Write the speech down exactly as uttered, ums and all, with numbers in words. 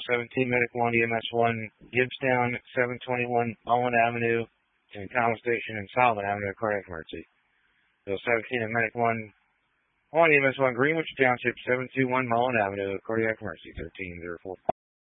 seventeen, Medic one, E M S one, Gibbstown, seven twenty-one, Mullen Avenue, and Common Station and Solomon Avenue, cardiac emergency. Bill seventeen and Medic one, one E M S one, Greenwich Township, seven two one, Mullen Avenue, cardiac emergency, thirteen oh four.